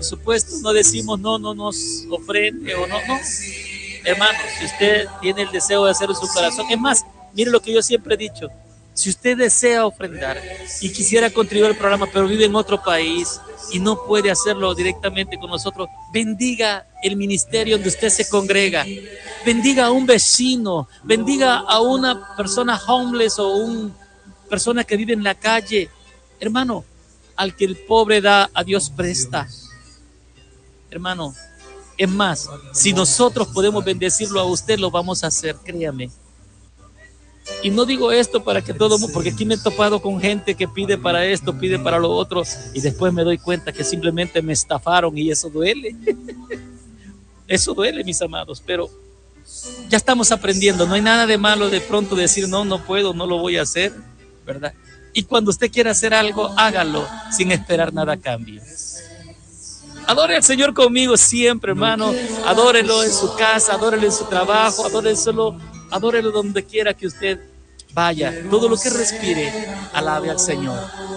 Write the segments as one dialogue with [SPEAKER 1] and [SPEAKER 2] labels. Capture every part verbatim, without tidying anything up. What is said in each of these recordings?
[SPEAKER 1] por supuesto, no decimos no, no nos ofrende o no, no. Hermano, si usted tiene el deseo de hacerlo en su corazón, es más, mire lo que yo siempre he dicho, si usted desea ofrendar y quisiera contribuir al programa, pero vive en otro país y no puede hacerlo directamente con nosotros, bendiga el ministerio donde usted se congrega, bendiga a un vecino, bendiga a una persona homeless o una persona que vive en la calle. Hermano, al que el pobre da, a Dios presta. Hermano, es más, si nosotros podemos bendecirlo a usted, lo vamos a hacer, créame. Y no digo esto para que todo mundo, porque aquí me he topado con gente que pide para esto, pide para lo otro, y después me doy cuenta que simplemente me estafaron y eso duele. Eso duele, mis amados, pero ya estamos aprendiendo. No hay nada de malo de pronto decir no, no puedo, no lo voy a hacer, ¿verdad? Y cuando usted quiera hacer algo, hágalo sin esperar nada a cambio. Adore al Señor conmigo siempre, hermano. Adórelo en su casa, adórelo en su trabajo, adórelo, adórelo donde quiera que usted vaya. Todo lo que respire, alabe al Señor.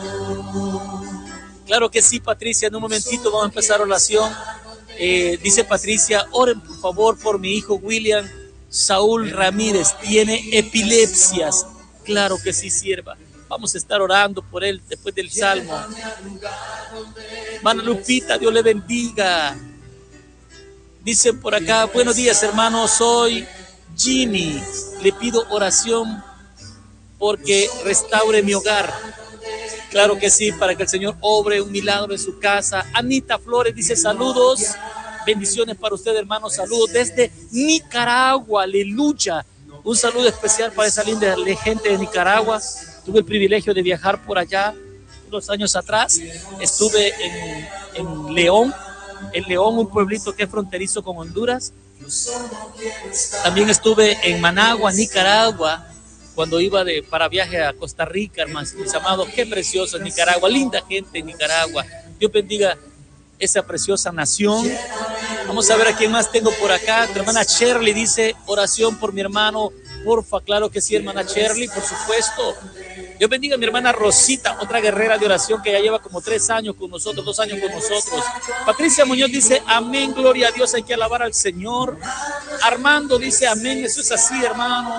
[SPEAKER 1] Claro que sí, Patricia. En un momentito vamos a empezar oración. Eh, dice Patricia, oren por favor por mi hijo William Saúl Ramírez. Tiene epilepsias. Claro que sí, sierva. Vamos a estar orando por él después del salmo. Hermana Lupita, Dios le bendiga. Dicen por acá, buenos días, hermano, soy Ginny. Le pido oración porque restaure mi hogar. Claro que sí, para que el Señor obre un milagro en su casa. Anita Flores dice saludos, bendiciones para usted, hermano, saludos desde Nicaragua, aleluya. Un saludo especial para esa linda gente de Nicaragua. Tuve el privilegio de viajar por allá unos años atrás. Estuve en, en León, en León, un pueblito que es fronterizo con Honduras. También estuve en Managua, Nicaragua, cuando iba de, para viaje a Costa Rica, hermanos, mis amados. Qué preciosa Nicaragua, linda gente en Nicaragua. Dios bendiga esa preciosa nación. Vamos a ver a quién más tengo por acá. Tu hermana Shirley dice, oración por mi hermano, porfa. Claro que sí, hermana Shirley, por supuesto. Dios bendiga a mi hermana Rosita, otra guerrera de oración que ya lleva como tres años con nosotros, dos años con nosotros. Patricia Muñoz dice, amén, gloria a Dios, hay que alabar al Señor. Armando dice, amén, eso es así, hermano.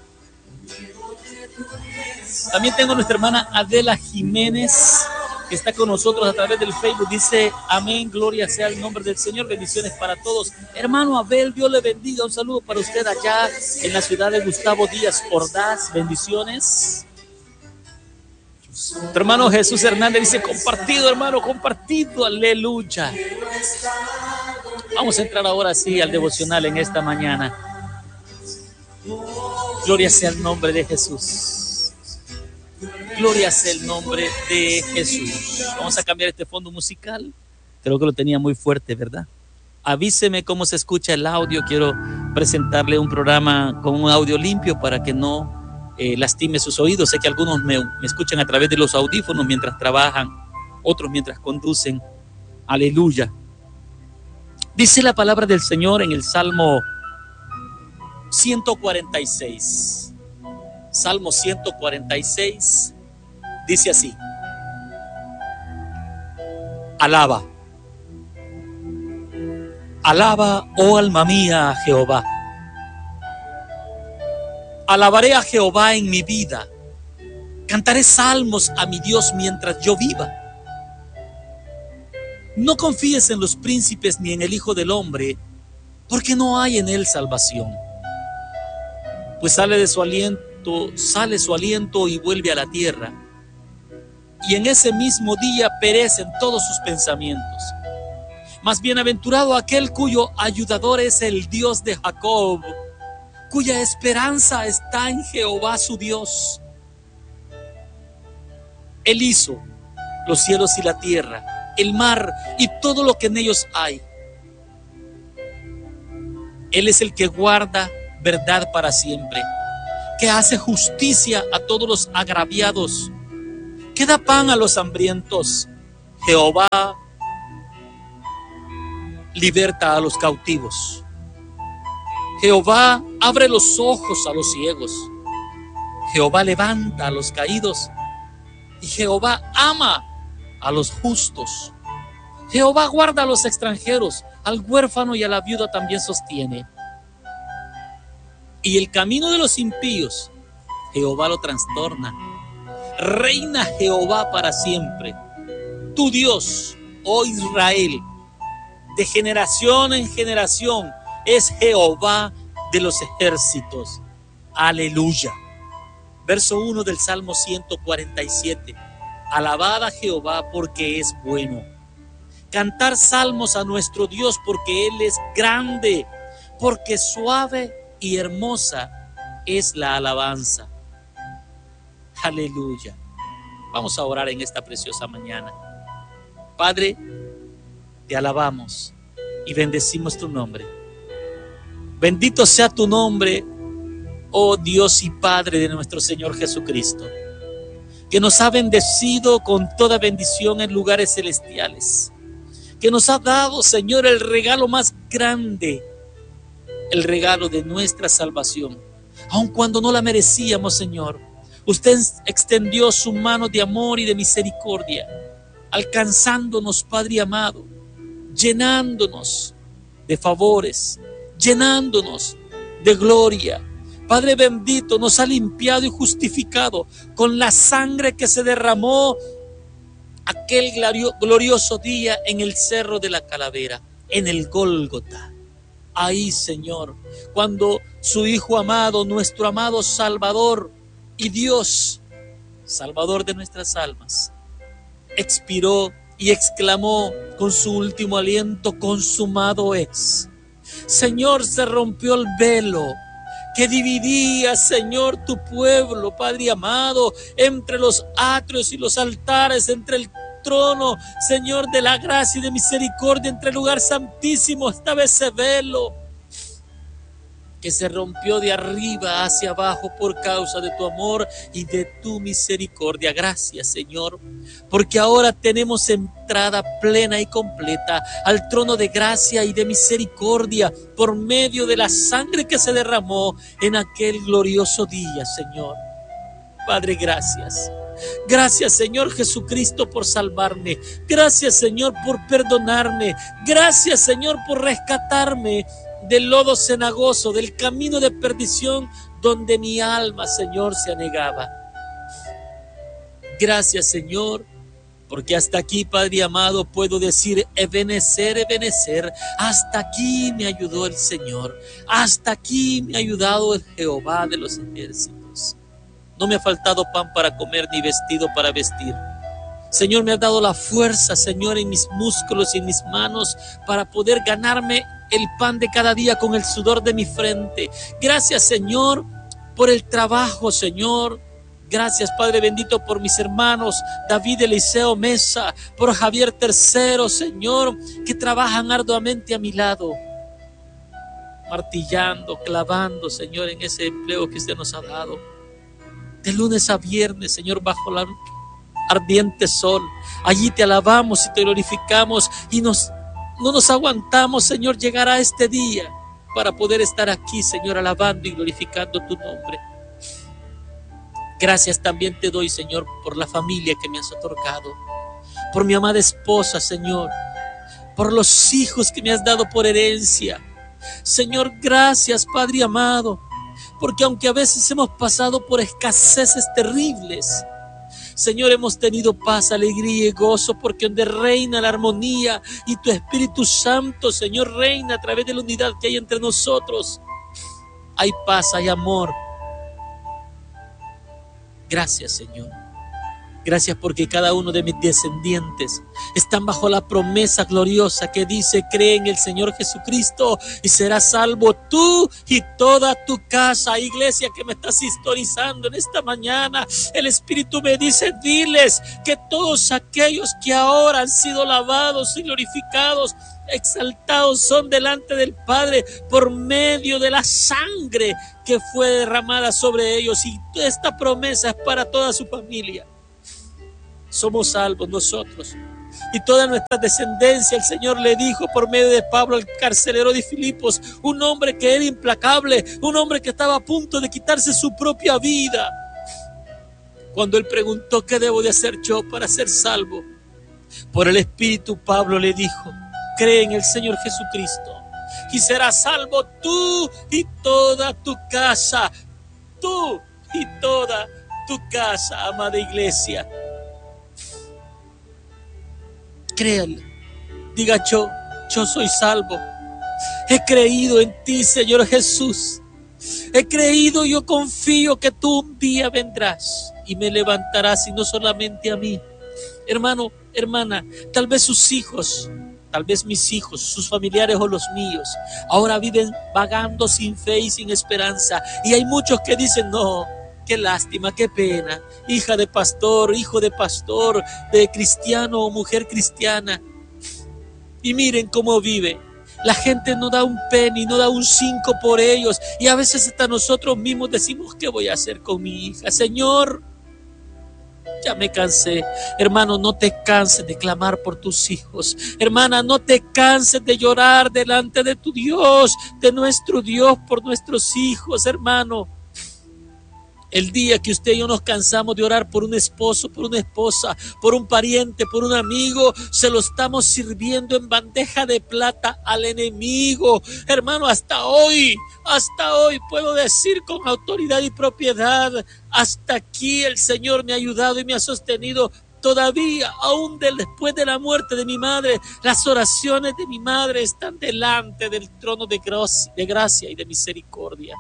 [SPEAKER 1] También tengo a nuestra hermana Adela Jiménez, que está con nosotros a través del Facebook. Dice, amén, gloria sea el nombre del Señor, bendiciones para todos. Hermano Abel, Dios le bendiga, un saludo para usted allá en la ciudad de Gustavo Díaz Ordaz, bendiciones. Tu hermano Jesús Hernández dice, compartido, hermano, compartido, aleluya. Vamos a entrar ahora sí al devocional en esta mañana. Gloria sea el nombre de Jesús. Gloria sea el nombre de Jesús. Vamos a cambiar este fondo musical. Creo que lo tenía muy fuerte, ¿verdad? Avíseme cómo se escucha el audio. Quiero presentarle un programa con un audio limpio para que no eh, lastime sus oídos. Sé que algunos me, me escuchan a través de los audífonos mientras trabajan, otros mientras conducen. Aleluya. Dice la palabra del Señor en el Salmo ciento cuarenta y seis. Salmo ciento cuarenta y seis. Dice así: alaba, alaba, oh alma mía, a Jehová. Alabaré a Jehová en mi vida. Cantaré salmos a mi Dios mientras yo viva. No confíes en los príncipes ni en el Hijo del Hombre, porque no hay en él salvación. Pues sale de su aliento, sale su aliento y vuelve a la tierra. Y en ese mismo día perecen todos sus pensamientos. Mas bienaventurado aquel cuyo ayudador es el Dios de Jacob, cuya esperanza está en Jehová su Dios. Él hizo los cielos y la tierra, el mar y todo lo que en ellos hay. Él es el que guarda verdad para siempre, que hace justicia a todos los agraviados, que da pan a los hambrientos. Jehová liberta a los cautivos. Jehová abre los ojos a los ciegos. Jehová levanta a los caídos. Y Jehová ama a los justos. Jehová guarda a los extranjeros, al huérfano y a la viuda también sostiene. Y el camino de los impíos, Jehová lo trastorna. Reina Jehová para siempre. Tu Dios, oh Israel, de generación en generación, es Jehová de los ejércitos. Aleluya. Verso uno del Salmo ciento cuarenta y siete. Alabad a Jehová porque es bueno. Cantar salmos a nuestro Dios porque Él es grande, porque suave y hermosa es la alabanza. Aleluya. Vamos a orar en esta preciosa mañana. Padre, te alabamos y bendecimos tu nombre. Bendito sea tu nombre, oh Dios y Padre de nuestro Señor Jesucristo, que nos ha bendecido con toda bendición en lugares celestiales, que nos ha dado, Señor, el regalo más grande, el regalo de nuestra salvación. Aun cuando no la merecíamos, Señor, usted extendió su mano de amor y de misericordia, alcanzándonos, Padre amado, llenándonos de favores, llenándonos de gloria. Padre bendito, nos ha limpiado y justificado con la sangre que se derramó aquel glorioso día en el cerro de la Calavera, en el Gólgota. Ahí, Señor, cuando su Hijo amado, nuestro amado Salvador y Dios, Salvador de nuestras almas, expiró y exclamó con su último aliento: consumado es. Señor, se rompió el velo que dividía, Señor, tu pueblo, Padre amado, entre los atrios y los altares, entre el trono, Señor, de la gracia y de misericordia, entre el lugar santísimo. Estaba ese velo que se rompió de arriba hacia abajo por causa de tu amor y de tu misericordia. Gracias, Señor, porque ahora tenemos entrada plena y completa al trono de gracia y de misericordia por medio de la sangre que se derramó en aquel glorioso día, Señor. Padre, gracias. Gracias, Señor Jesucristo, por salvarme. Gracias, Señor, por perdonarme. Gracias, Señor, por rescatarme del lodo cenagoso, del camino de perdición donde mi alma, Señor, se anegaba. Gracias, Señor, porque hasta aquí, Padre amado, puedo decir: Ebenecer, Ebenecer, hasta aquí me ayudó el Señor, hasta aquí me ha ayudado el Jehová de los ejércitos. No me ha faltado pan para comer ni vestido para vestir. Señor, me ha dado la fuerza, Señor, en mis músculos y en mis manos para poder ganarme el pan de cada día con el sudor de mi frente. Gracias, Señor, por el trabajo, Señor. Gracias, Padre bendito, por mis hermanos David Eliseo Mesa, por Javier Tercero, Señor, que trabajan arduamente a mi lado, martillando, clavando, Señor, en ese empleo que usted nos ha dado. De lunes a viernes, Señor, bajo la ardiente sol. Allí te alabamos y te glorificamos y nos, no nos aguantamos, Señor, llegar a este día para poder estar aquí, Señor, alabando y glorificando tu nombre. Gracias también te doy, Señor, por la familia que me has otorgado, por mi amada esposa, Señor, por los hijos que me has dado por herencia. Señor, gracias, Padre amado, porque aunque a veces hemos pasado por escaseces terribles, Señor, hemos tenido paz, alegría y gozo, porque donde reina la armonía y tu Espíritu Santo, Señor, reina a través de la unidad que hay entre nosotros, hay paz, hay amor. Gracias, Señor. Gracias porque cada uno de mis descendientes están bajo la promesa gloriosa que dice: cree en el Señor Jesucristo y serás salvo tú y toda tu casa. Iglesia que me estás sintonizando en esta mañana, el Espíritu me dice: diles que todos aquellos que ahora han sido lavados y glorificados, exaltados son delante del Padre por medio de la sangre que fue derramada sobre ellos, y esta promesa es para toda su familia. Somos salvos nosotros y toda nuestra descendencia. El Señor le dijo por medio de Pablo al carcelero de Filipos, un hombre que era implacable, un hombre que estaba a punto de quitarse su propia vida, cuando él preguntó: ¿qué debo de hacer yo para ser salvo? Por el Espíritu Pablo le dijo: cree en el Señor Jesucristo y serás salvo tú y toda tu casa. Tú y toda tu casa, amada iglesia. Créale. Diga: yo, yo soy salvo. He creído en ti, Señor Jesús. He creído y yo confío que tú un día vendrás y me levantarás, y no solamente a mí. Hermano, hermana, tal vez sus hijos, tal vez mis hijos, sus familiares o los míos, ahora viven vagando sin fe y sin esperanza. Y hay muchos que dicen: no, qué lástima, qué pena. Hija de pastor, hijo de pastor, de cristiano o mujer cristiana. Y miren cómo vive. La gente no da un penny, no da un cinco por ellos. Y a veces hasta nosotros mismos decimos: ¿qué voy a hacer con mi hija? Señor, ya me cansé. Hermano, no te canses de clamar por tus hijos. Hermana, no te canses de llorar delante de tu Dios, de nuestro Dios, por nuestros hijos, hermano. El día que usted y yo nos cansamos de orar por un esposo, por una esposa, por un pariente, por un amigo, se lo estamos sirviendo en bandeja de plata al enemigo. Hermano, hasta hoy, hasta hoy puedo decir con autoridad y propiedad: hasta aquí el Señor me ha ayudado y me ha sostenido. Todavía, aún después de la muerte de mi madre, las oraciones de mi madre están delante del trono de gracia, de gracia y de misericordia.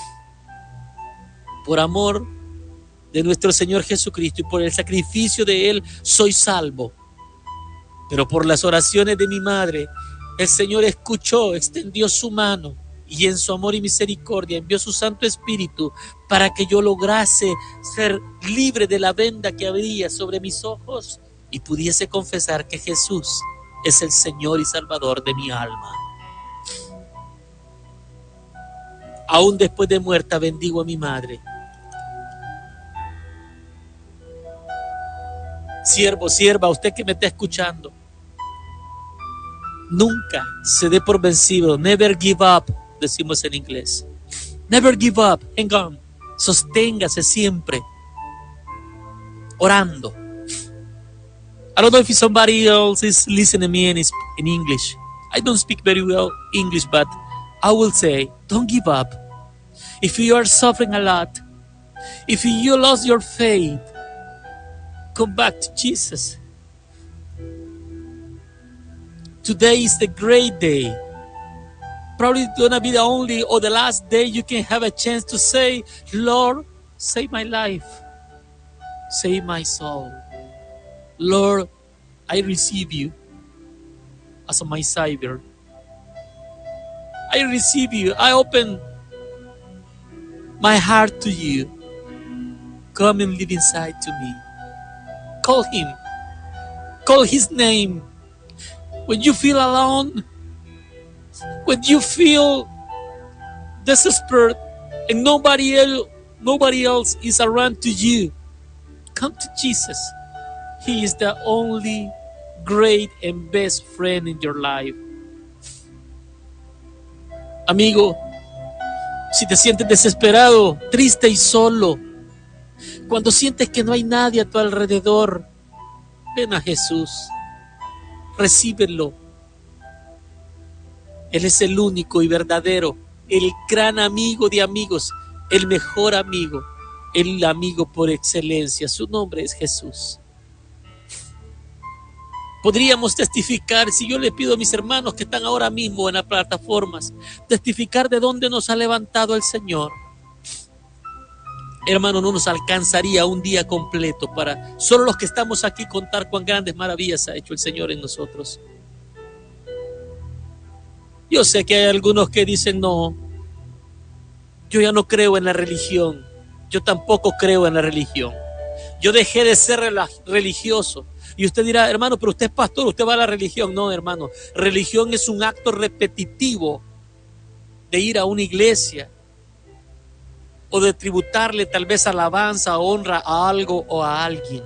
[SPEAKER 1] Por amor de nuestro Señor Jesucristo y por el sacrificio de Él, soy salvo. Pero por las oraciones de mi madre, el Señor escuchó, extendió su mano y en su amor y misericordia envió su Santo Espíritu para que yo lograse ser libre de la venda que había sobre mis ojos y pudiese confesar que Jesús es el Señor y Salvador de mi alma. Aún después de muerta, bendigo a mi madre. Siervo, sierva, usted que me está escuchando, nunca se dé por vencido. Never give up, decimos en inglés. Never give up, hang on. Sosténgase siempre orando. I don't know if somebody else is listening to me in, in English. I don't speak very well English, but I will say, don't give up. If you are suffering a lot, if you lost your faith, come back to Jesus. Today is the great day. Probably gonna be the only or the last day you can have a chance to say, Lord, save my life. Save my soul. Lord, I receive you as my Savior. I receive you. I open my heart to you. Come and live inside to me. Call him. Call his name. When you feel alone, when you feel desperate and nobody else, nobody else is around to you, come to Jesus. He is the only great and best friend in your life. Amigo, si te sientes desesperado, triste y solo, cuando sientes que no hay nadie a tu alrededor, ven a Jesús, recíbelo. Él es el único y verdadero, el gran amigo de amigos, el mejor amigo, el amigo por excelencia. Su nombre es Jesús. Podríamos testificar, si yo le pido a mis hermanos que están ahora mismo en las plataformas, testificar de dónde nos ha levantado el Señor. Hermano, no nos alcanzaría un día completo para solo los que estamos aquí contar cuán grandes maravillas ha hecho el Señor en nosotros. Yo sé que hay algunos que dicen, no, yo ya no creo en la religión, yo tampoco creo en la religión, yo dejé de ser religioso. Y usted dirá, hermano, pero usted es pastor, usted va a la religión. No, hermano, religión es un acto repetitivo de ir a una iglesia o de tributarle tal vez alabanza, honra a algo o a alguien.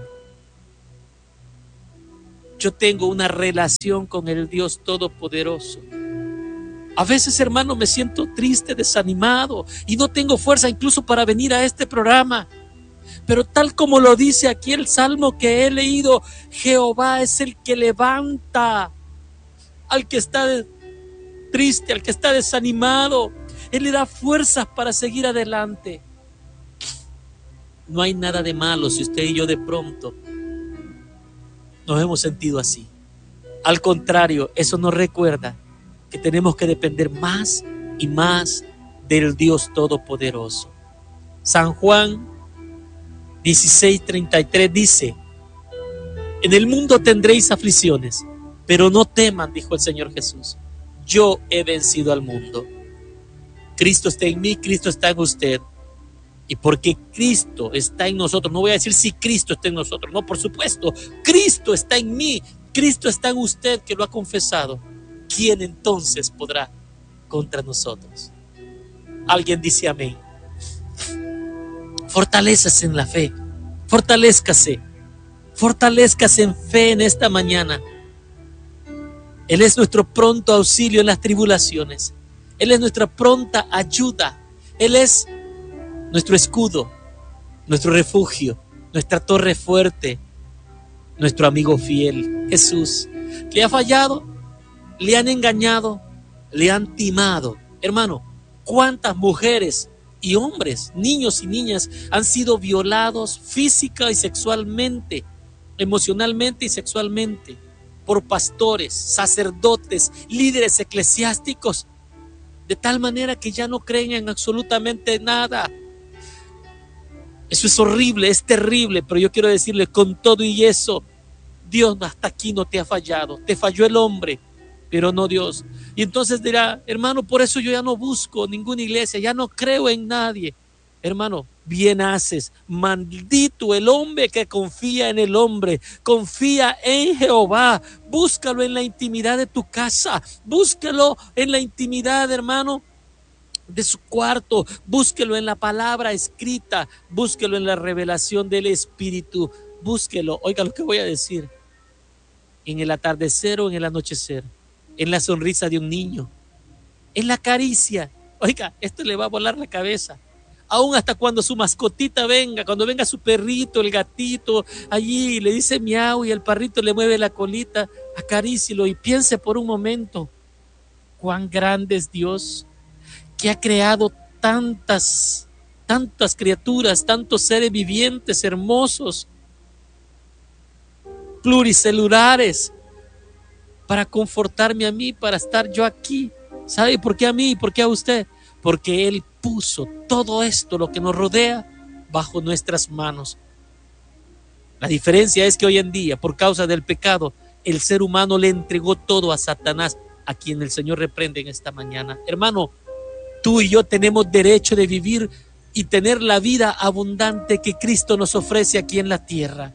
[SPEAKER 1] Yo tengo una relación con el Dios Todopoderoso. A veces, hermano, me siento triste, desanimado y no tengo fuerza incluso para venir a este programa. Pero tal como lo dice aquí el salmo que he leído, Jehová es el que levanta al que está triste, al que está desanimado. Él le da fuerzas para seguir adelante. No hay nada de malo si usted y yo de pronto nos hemos sentido así. Al contrario, eso nos recuerda que tenemos que depender más y más del Dios Todopoderoso. San Juan dieciséis treinta y tres dice: en el mundo tendréis aflicciones, pero no teman, dijo el Señor Jesús, yo he vencido al mundo. Cristo está en mí, Cristo está en usted. Y porque Cristo está en nosotros, no voy a decir si Cristo está en nosotros, no, por supuesto, Cristo está en mí, Cristo está en usted que lo ha confesado. ¿Quién entonces podrá contra nosotros? Alguien dice amén. Fortalézase en la fe, fortalézcase, fortalézcase en fe en esta mañana. Él es nuestro pronto auxilio en las tribulaciones. Él es nuestra pronta ayuda. Él es nuestro escudo, nuestro refugio, nuestra torre fuerte, nuestro amigo fiel, Jesús. ¿Le ha fallado? ¿Le han engañado? ¿Le han timado? Hermano, ¿cuántas mujeres y hombres, niños y niñas han sido violados física y sexualmente, emocionalmente y sexualmente por pastores, sacerdotes, líderes eclesiásticos, de tal manera que ya no creen en absolutamente nada? Eso es horrible, es terrible, pero yo quiero decirle, con todo y eso, Dios hasta aquí no te ha fallado. Te falló el hombre, pero no Dios. Y entonces dirá, hermano, por eso yo ya no busco ninguna iglesia, ya no creo en nadie. Hermano, bien haces. Maldito el hombre que confía en el hombre. Confía en Jehová. Búscalo en la intimidad de tu casa. Búscalo en la intimidad, hermano, de su cuarto. Búsquelo en la palabra escrita. Búsquelo en la revelación del Espíritu. Búsquelo. Oiga lo que voy a decir. En el atardecer o en el anochecer. En la sonrisa de un niño. En la caricia. Oiga, esto le va a volar la cabeza. Aún hasta cuando su mascotita venga, cuando venga su perrito, el gatito, allí le dice miau y el perrito le mueve la colita, acarícielo y piense por un momento cuán grande es Dios, que ha creado tantas, tantas criaturas, tantos seres vivientes hermosos, pluricelulares, para confortarme a mí, para estar yo aquí. ¿Sabe por qué a mí y por qué a usted? Porque Él puso todo esto, lo que nos rodea, bajo nuestras manos. La diferencia es que hoy en día, por causa del pecado, el ser humano le entregó todo a Satanás, a quien el Señor reprende en esta mañana. Hermano, tú y yo tenemos derecho de vivir y tener la vida abundante que Cristo nos ofrece aquí en la tierra.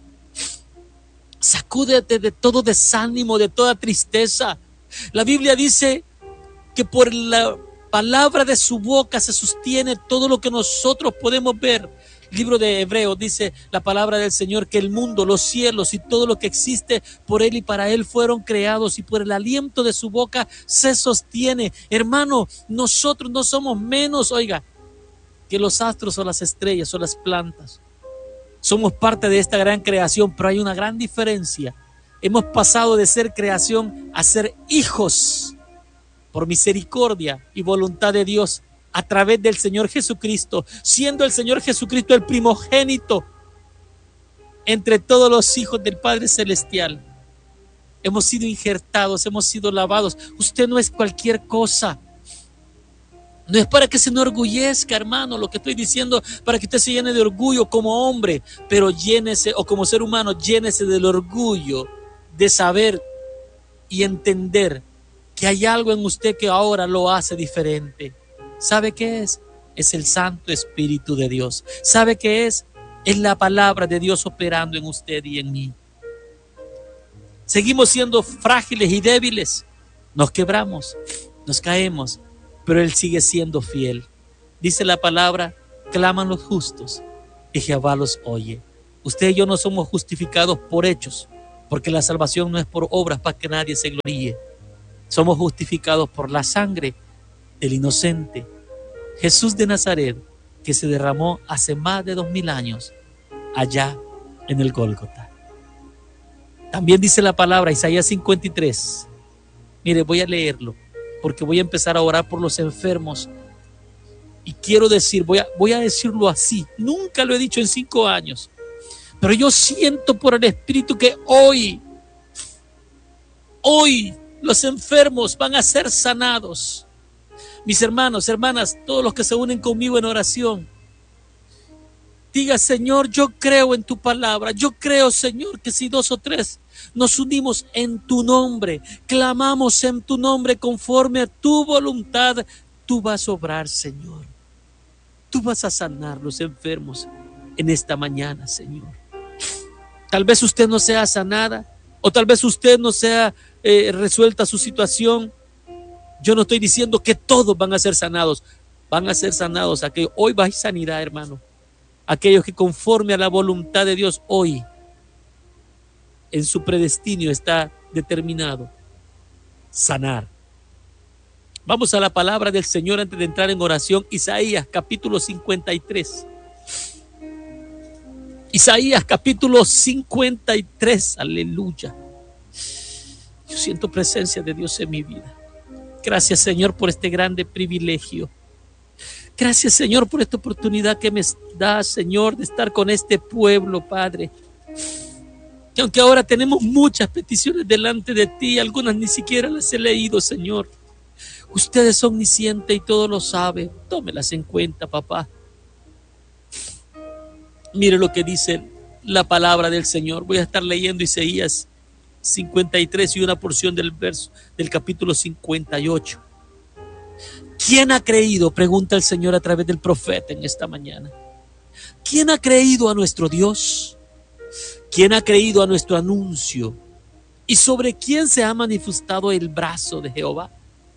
[SPEAKER 1] Sacúdete de todo desánimo, de toda tristeza. La Biblia dice que por la palabra de su boca se sostiene todo lo que nosotros podemos ver. El libro de Hebreos dice la palabra del Señor que el mundo, los cielos y todo lo que existe por Él y para Él fueron creados y por el aliento de su boca se sostiene. Hermano, nosotros no somos menos, oiga, que los astros o las estrellas o las plantas. Somos parte de esta gran creación, pero hay una gran diferencia. Hemos pasado de ser creación a ser hijos por misericordia y voluntad de Dios a través del Señor Jesucristo, siendo el Señor Jesucristo el primogénito entre todos los hijos del Padre Celestial. Hemos sido injertados, hemos sido lavados. Usted no es cualquier cosa. No es para que se enorgullezca, hermano, lo que estoy diciendo, para que usted se llene de orgullo como hombre, pero llénese, o como ser humano, llénese del orgullo de saber y entender que hay algo en usted que ahora lo hace diferente. ¿Sabe qué es? Es el Santo Espíritu de Dios. ¿Sabe qué es? Es la palabra de Dios operando en usted y en mí. Seguimos siendo frágiles y débiles. Nos quebramos, nos caemos, pero Él sigue siendo fiel. Dice la palabra, claman los justos y Jehová los oye. Usted y yo no somos justificados por hechos, porque la salvación no es por obras para que nadie se gloríe. Somos justificados por la sangre del inocente Jesús de Nazaret, que se derramó hace más de dos mil años allá en el Gólgota. También dice la palabra, Isaías cincuenta y tres. Mire, voy a leerlo porque voy a empezar a orar por los enfermos. Y quiero decir, voy a, voy a decirlo así. Nunca lo he dicho en cinco años. Pero yo siento por el Espíritu que hoy, hoy los enfermos van a ser sanados. Mis hermanos, hermanas, todos los que se unen conmigo en oración, diga: Señor, yo creo en tu palabra. Yo creo, Señor, que si dos o tres nos unimos en tu nombre, clamamos en tu nombre conforme a tu voluntad, tú vas a obrar, Señor. Tú vas a sanar los enfermos en esta mañana, Señor. Tal vez usted no sea sanada, o tal vez usted no sea eh, resuelta su situación. Yo no estoy diciendo que todos van a ser sanados. Van a ser sanados aquellos. Hoy va a sanidad, hermano. Aquellos que conforme a la voluntad de Dios hoy, en su predestinio está determinado sanar. Vamos a la palabra del Señor antes de entrar en oración. Isaías capítulo cincuenta y tres. Isaías capítulo cincuenta y tres. Aleluya. Yo siento presencia de Dios en mi vida. Gracias, Señor, por este grande privilegio. Gracias, Señor, por esta oportunidad que me da, Señor, de estar con este pueblo, Padre. Que aunque ahora tenemos muchas peticiones delante de ti, algunas ni siquiera las he leído, Señor. Usted es omnisciente y todo lo sabe. Tómelas en cuenta, papá. Mire lo que dice la palabra del Señor. Voy a estar leyendo Isaías cincuenta y tres y una porción del verso del capítulo cincuenta y ocho. ¿Quién ha creído? Pregunta el Señor a través del profeta en esta mañana. ¿Quién ha creído a nuestro Dios? ¿Quién ha creído a nuestro anuncio? ¿Y sobre quién se ha manifestado el brazo de Jehová?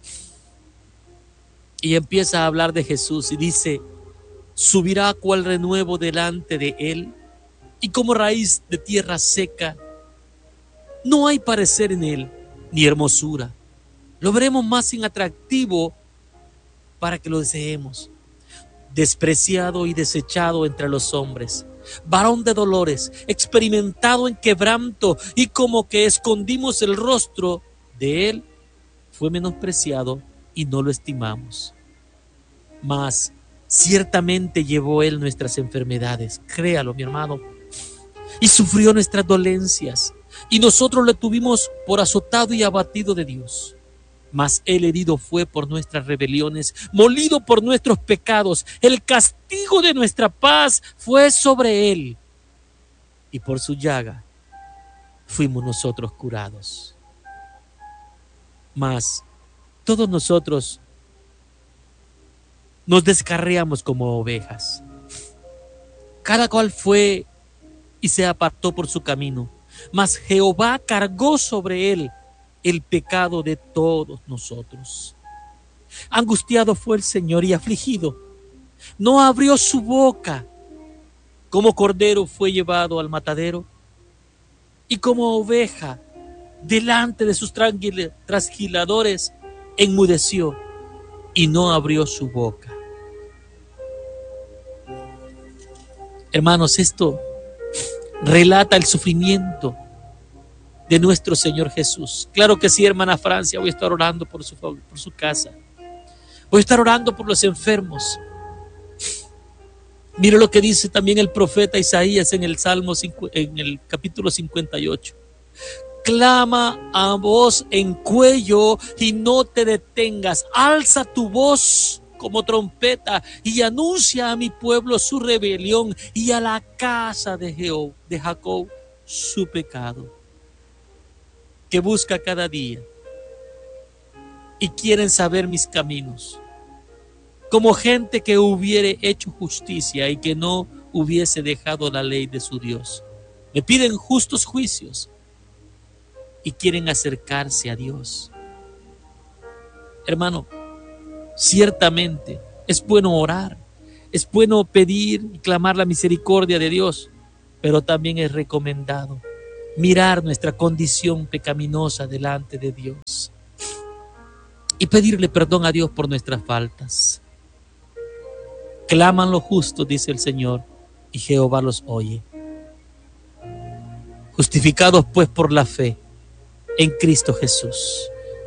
[SPEAKER 1] Y empieza a hablar de Jesús y dice: subirá cual renuevo delante de él, y como raíz de tierra seca. No hay parecer en él, ni hermosura. Lo veremos más inatractivo para que lo deseemos. Despreciado y desechado entre los hombres, varón de dolores, experimentado en quebranto, y como que escondimos el rostro de él, fue menospreciado y no lo estimamos. Mas ciertamente llevó él nuestras enfermedades, créalo, mi hermano, y sufrió nuestras dolencias, y nosotros le tuvimos por azotado y abatido de Dios. Mas él herido fue por nuestras rebeliones, molido por nuestros pecados. El castigo de nuestra paz fue sobre él, y por su llaga fuimos nosotros curados. Mas todos nosotros nos descarriamos como ovejas. Cada cual fue y se apartó por su camino. Mas Jehová cargó sobre él el pecado de todos nosotros. Angustiado fue el Señor y afligido. No abrió su boca. Como cordero fue llevado al matadero, y como oveja delante de sus trasquiladores enmudeció y no abrió su boca. Hermanos, esto relata el sufrimiento de nuestro Señor Jesús. Claro que sí, hermana Francia, voy a estar orando por su, por su casa. Voy a estar orando por los enfermos. Mire lo que dice también el profeta Isaías en el Salmo, en el capítulo cincuenta y ocho. Clama a voz en cuello y no te detengas. Alza tu voz como trompeta y anuncia a mi pueblo su rebelión y a la casa de Jehová, de Jacob, su pecado, que busca cada día y quieren saber mis caminos, como gente que hubiere hecho justicia y que no hubiese dejado la ley de su Dios. Me piden justos juicios y quieren acercarse a Dios. Hermano, ciertamente es bueno orar, es bueno pedir y clamar la misericordia de Dios, pero también es recomendado mirar nuestra condición pecaminosa delante de Dios y pedirle perdón a Dios por nuestras faltas. Claman los justos, dice el Señor, y Jehová los oye. justificados pues por la fe en Cristo Jesús.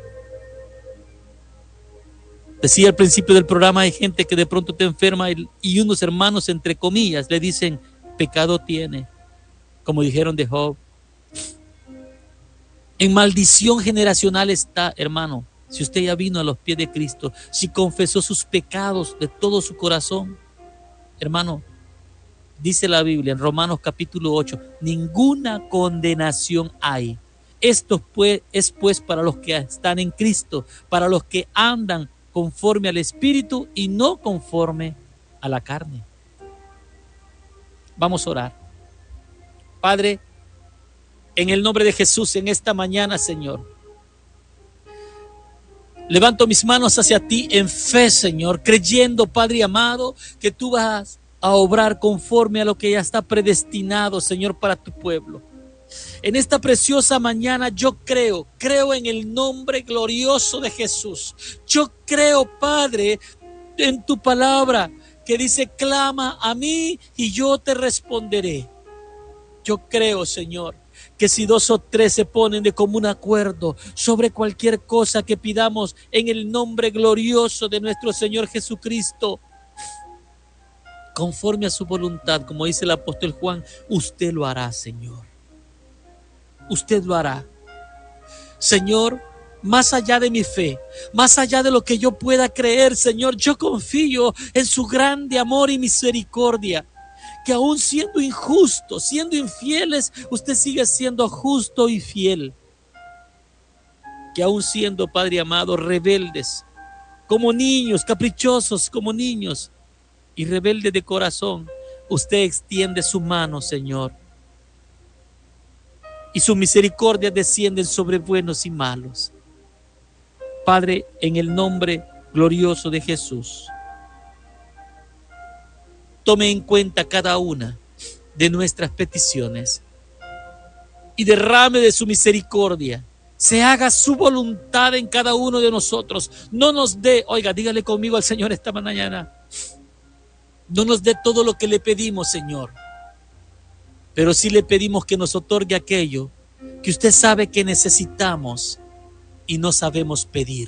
[SPEAKER 1] Decía al principio del programa, hay gente que de pronto te enferma y, y unos hermanos, entre comillas, le dicen, pecado tiene, como dijeron de Job. En maldición generacional está, hermano, si usted ya vino a los pies de Cristo, si confesó sus pecados de todo su corazón, hermano, dice la Biblia en Romanos capítulo ocho, ninguna condenación hay. Esto pues, es pues para los que están en Cristo, para los que andan conforme al Espíritu y no conforme a la carne. Vamos a orar. Padre, en el nombre de Jesús, en esta mañana, Señor, levanto mis manos hacia ti en fe, Señor, creyendo, Padre amado, que tú vas a obrar conforme a lo que ya está predestinado, Señor, para tu pueblo. En esta preciosa mañana yo creo, creo en el nombre glorioso de Jesús. Yo creo, Padre, en tu palabra que dice, clama a mí y yo te responderé. Yo creo, Señor, que si dos o tres se ponen de común acuerdo sobre cualquier cosa que pidamos en el nombre glorioso de nuestro Señor Jesucristo, conforme a su voluntad, como dice el apóstol Juan, usted lo hará, Señor. Usted lo hará. Señor, más allá de mi fe, más allá de lo que yo pueda creer, Señor, yo confío en su grande amor y misericordia, que aún siendo injustos, siendo infieles, usted sigue siendo justo y fiel. Que aún siendo, Padre amado, rebeldes, como niños, caprichosos como niños y rebeldes de corazón, usted extiende su mano, Señor, y su misericordia desciende sobre buenos y malos. Padre, en el nombre glorioso de Jesús, tome en cuenta cada una de nuestras peticiones y derrame de su misericordia. Se haga su voluntad en cada uno de nosotros. No nos dé, oiga, dígale conmigo al Señor esta mañana, no nos dé todo lo que le pedimos, Señor, pero sí le pedimos que nos otorgue aquello que usted sabe que necesitamos y no sabemos pedir.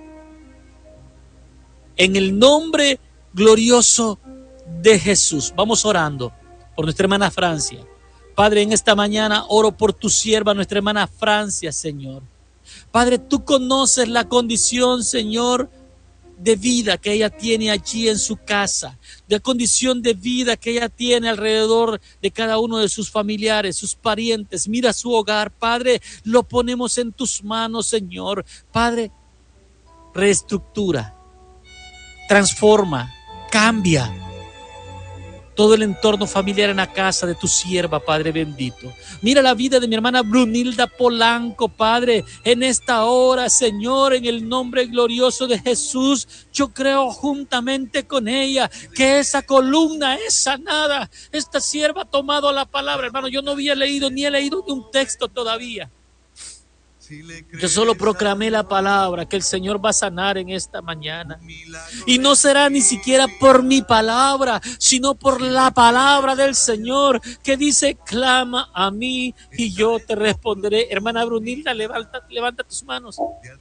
[SPEAKER 1] En el nombre glorioso de Jesús, vamos orando por nuestra hermana Francia. Padre, en esta mañana oro por tu sierva, nuestra hermana Francia, Señor. Padre, tú conoces la condición, Señor, de vida que ella tiene allí en su casa, de condición de vida que ella tiene alrededor de cada uno de sus familiares, sus parientes. Mira su hogar, Padre, lo ponemos en tus manos, Señor. Padre, reestructura, transforma, cambia todo el entorno familiar en la casa de tu sierva, Padre bendito. Mira la vida de mi hermana Brunilda Polanco, Padre, en esta hora, Señor, en el nombre glorioso de Jesús, yo creo juntamente con ella que esa columna es sanada. Esta sierva ha tomado la palabra, hermano. Yo no había leído ni he leído ni un texto todavía. Yo solo proclamé la palabra que el Señor va a sanar en esta mañana. Y no será ni siquiera por mi palabra, sino por la palabra del Señor que dice, clama a mí y yo te responderé. Hermana Brunilda, levanta, levanta tus manos.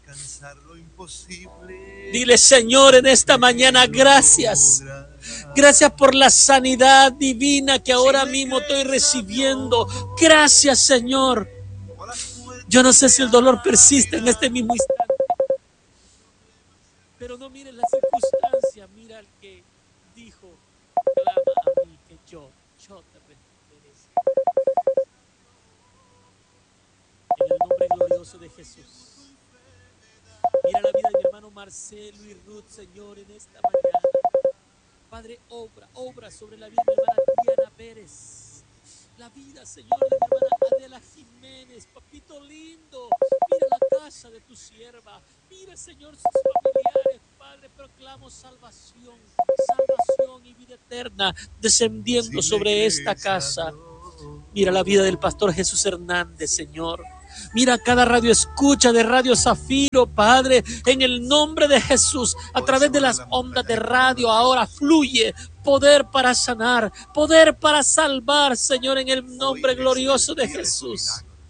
[SPEAKER 1] Dile, Señor, en esta mañana, gracias. Gracias por la sanidad divina que ahora mismo estoy recibiendo. Gracias, Señor. Yo no sé si el dolor persiste en este mismo instante, pero no miren la circunstancia, mira al que dijo, clama a mí que yo, yo te responderé. En el nombre glorioso de Jesús. Mira la vida de mi hermano Marcelo y Ruth, Señor, en esta mañana. Padre, obra, obra sobre la vida de mi hermana Diana Pérez. La vida, Señor, de mi hermana Adela Jiménez, papito lindo. Mira la casa de tu sierva. Mira, Señor, sus familiares, Padre. Proclamo salvación, salvación y vida eterna descendiendo sobre esta casa. Mira la vida del pastor Jesús Hernández, Señor. Mira cada radio escucha de Radio Zafiro, Padre, en el nombre de Jesús, a través de las ondas de radio, ahora fluye, poder para sanar, poder para salvar, Señor, en el nombre glorioso de Jesús.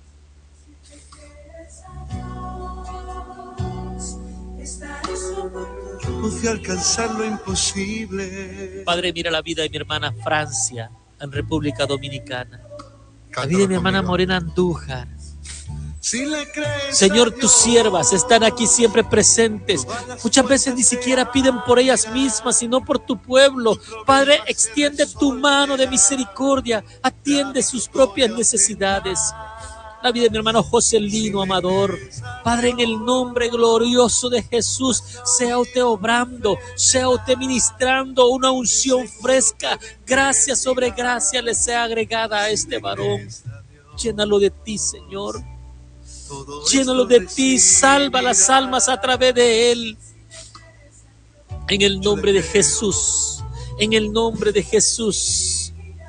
[SPEAKER 2] Pude alcanzar lo imposible.
[SPEAKER 1] Padre, mira la vida de mi hermana Francia en República Dominicana, la vida de mi hermana Morena Andújar. Señor, tus siervas están aquí siempre presentes. Muchas veces ni siquiera piden por ellas mismas, sino por tu pueblo. Padre, extiende tu mano de misericordia, atiende sus propias necesidades. La vida de mi hermano Joselino Amador. Padre, en el nombre glorioso de Jesús, sea usted obrando, sea usted ministrando una unción fresca. Gracia sobre gracia le sea agregada a este varón. Llénalo de ti, Señor. Llénalo de ti, salva las almas a través de él. En el nombre de Jesús, en el nombre de Jesús.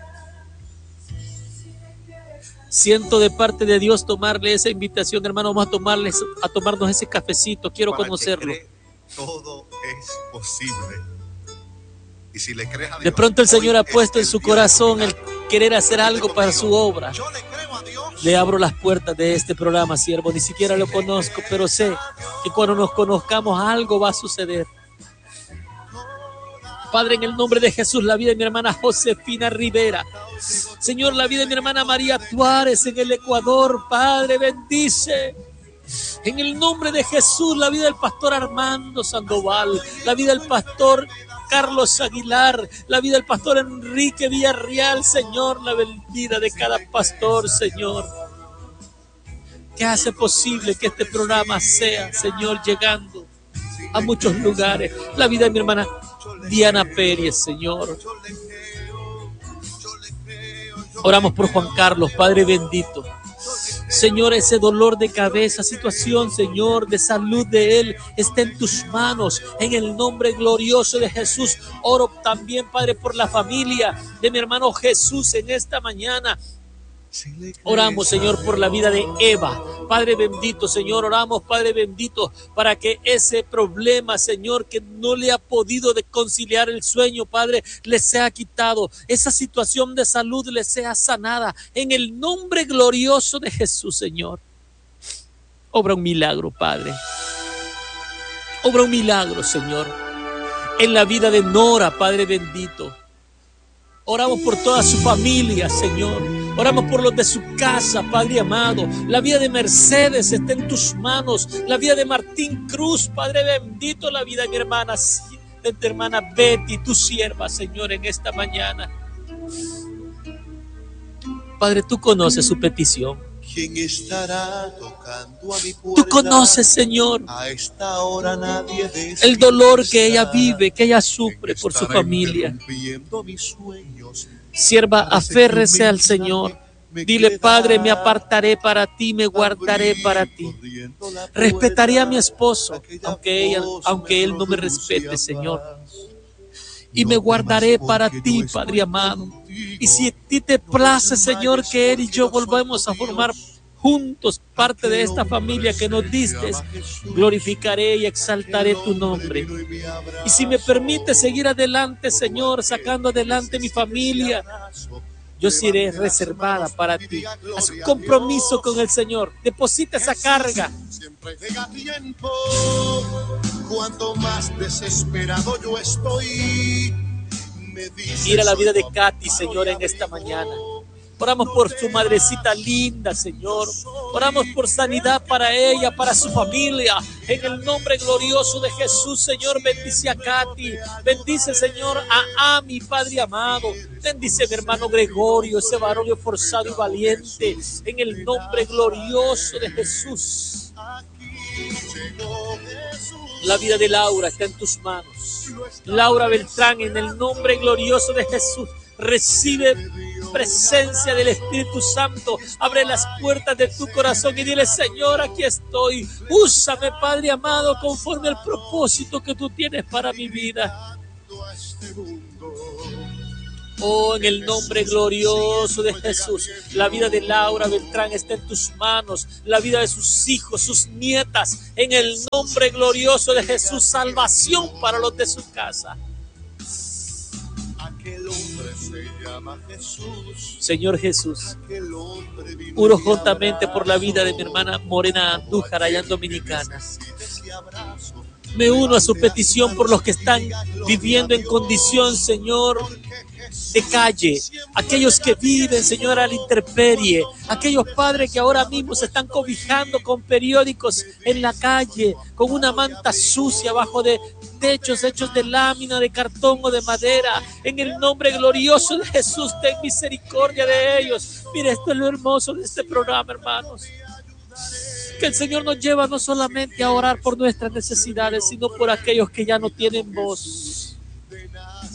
[SPEAKER 1] Siento de parte de Dios tomarle esa invitación, hermano. Vamos a tomarles, a tomarnos ese cafecito. Quiero conocerlo.
[SPEAKER 2] Todo es posible. Y si le crees a Dios,
[SPEAKER 1] de pronto el Señor ha puesto en su corazón el querer hacer algo para su obra. Le abro las puertas de este programa, siervo. Ni siquiera lo conozco, pero sé que cuando nos conozcamos algo va a suceder. Padre, en el nombre de Jesús, la vida de mi hermana Josefina Rivera. Señor, la vida de mi hermana María Tuárez en el Ecuador. Padre, bendice. En el nombre de Jesús, la vida del pastor Armando Sandoval, la vida del pastor Carlos Aguilar, la vida del pastor Enrique Villarreal, Señor, la vida de cada pastor, Señor, que hace posible que este programa sea, Señor, llegando a muchos lugares. La vida de mi hermana Diana Pérez, Señor. Oramos por Juan Carlos, Padre bendito. Señor, ese dolor de cabeza, situación, Señor, de salud de él, está en tus manos, en el nombre glorioso de Jesús. Oro también, Padre, por la familia de mi hermano Jesús en esta mañana. Oramos, Señor, por la vida de Eva. Padre bendito, Señor, oramos, Padre bendito, para que ese problema, Señor, que no le ha podido de conciliar el sueño, Padre, le sea quitado. Esa situación de salud le sea sanada. En el nombre glorioso de Jesús, Señor. Obra un milagro, Padre. Obra un milagro, Señor, en la vida de Nora, Padre bendito. Oramos por toda su familia, Señor. Oramos por los de su casa, Padre amado. La vida de Mercedes está en tus manos. La vida de Martín Cruz, Padre bendito. La vida de mi hermana, de tu hermana Betty, tu sierva, Señor, en esta mañana. Padre, tú conoces su petición.
[SPEAKER 2] ¿Quién estará tocando a mi puerta?
[SPEAKER 1] Tú conoces, Señor,
[SPEAKER 2] a esta hora nadie de
[SPEAKER 1] el dolor que ella vive, que ella sufre por su familia. Sierva, aférrese al Señor. Dile, Padre, me apartaré para ti, me guardaré para ti. Respetaré a mi esposo, aunque, ella, aunque él no me respete, Señor. Y me guardaré para ti, Padre amado. Y si a ti te place, Señor, que él y yo volvamos a formar juntos parte de esta familia que nos diste, glorificaré y exaltaré tu nombre. Y si me permite seguir adelante, Señor, sacando adelante mi familia, yo seré reservada para ti. Haz un compromiso con el Señor. Deposita esa carga.
[SPEAKER 2] Siempre llega tiempo, cuanto más desesperado yo estoy.
[SPEAKER 1] Mira la vida de Katy, Señor, en esta mañana. Oramos por su madrecita linda, Señor. Oramos por sanidad para ella, para su familia. En el nombre glorioso de Jesús, Señor, bendice a Katy. Bendice, Señor, a Ami, Padre amado. Bendice a mi hermano Gregorio, ese varón esforzado y valiente. En el nombre glorioso de Jesús. La vida de Laura está en tus manos. Laura Beltrán, en el nombre glorioso de Jesús, recibe presencia del Espíritu Santo. Abre las puertas de tu corazón y dile, Señor, aquí estoy. Úsame, Padre amado, conforme al propósito que tú tienes para mi vida. Oh, en el nombre glorioso de Jesús, la vida de Laura Beltrán está en tus manos, la vida de sus hijos, sus nietas, en el nombre glorioso de Jesús, salvación para los de su casa. Señor Jesús, oro juntamente por la vida de mi hermana Morena Andújar allá en Dominicana. Me uno a su petición por los que están viviendo en condición, Señor, de calle, aquellos que viven, Señor, a la intemperie, aquellos padres que ahora mismo se están cobijando con periódicos en la calle, con una manta sucia bajo de techos hechos de lámina, de cartón o de madera. En el nombre glorioso de Jesús, ten misericordia de ellos. Mira, esto es lo hermoso de este programa, hermanos, que el Señor nos lleva no solamente a orar por nuestras necesidades, sino por aquellos que ya no tienen voz.